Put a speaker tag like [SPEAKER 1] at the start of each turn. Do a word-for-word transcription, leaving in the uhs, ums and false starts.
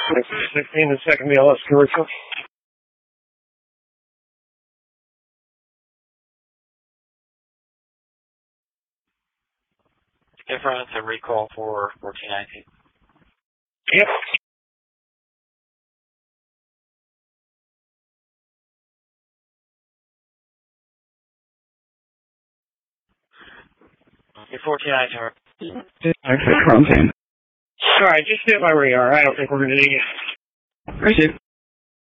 [SPEAKER 1] sixteen, the second B L S commercial.
[SPEAKER 2] Confirm it's a recall for fourteen nineteen.
[SPEAKER 1] Yep.
[SPEAKER 2] Okay, fourteen nineteen.
[SPEAKER 1] Sorry, just stay by where you are. I don't think we're going to need you.
[SPEAKER 3] Appreciate it.